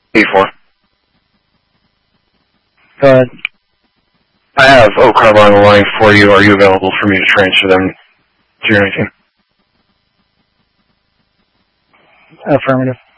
84. Go ahead. I have Oak Harbor on the line for you. Are you available for me to transfer them to your team? Affirmative.